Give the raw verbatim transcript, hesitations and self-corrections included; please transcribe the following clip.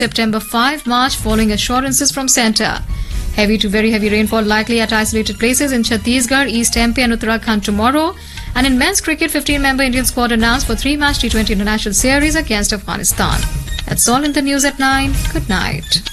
September fifth March following assurances from centre. Heavy to very heavy rainfall likely at isolated places in Chhattisgarh, East M P and Uttarakhand tomorrow. And in men's cricket, fifteen-member Indian squad announced for three-match T twenty international series against Afghanistan. That's all in the news at nine. Good night.